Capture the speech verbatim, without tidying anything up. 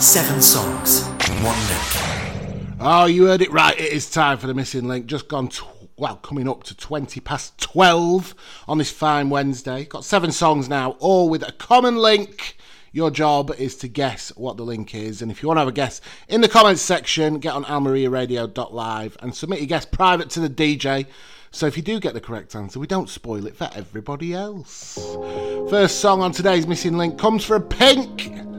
Seven songs, one link. Oh, you heard it right. It is time for the missing link. Just gone, tw- well, coming up to twenty past twelve on this fine Wednesday. Got seven songs now, all with a common link. Your job is to guess what the link is. And if you want to have a guess in the comments section, get on almaria radio dot live and submit your guess private to the D J. So if you do get the correct answer, we don't spoil it for everybody else. First song on today's missing link comes from Pink.